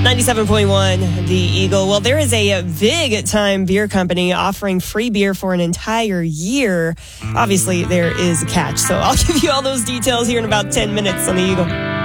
97.1, The Eagle. Well, there is a big time beer company offering free beer for an entire year. Obviously, there is a catch. So I'll give you all those details here in about 10 minutes on The Eagle.